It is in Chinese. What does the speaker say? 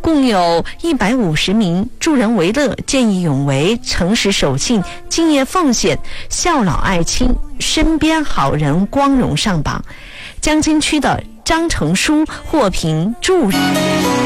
共有150名助人为乐、见义勇为、诚实守信、敬业奉献、孝老爱亲、身边好人光荣上榜。江津区的张成书获评助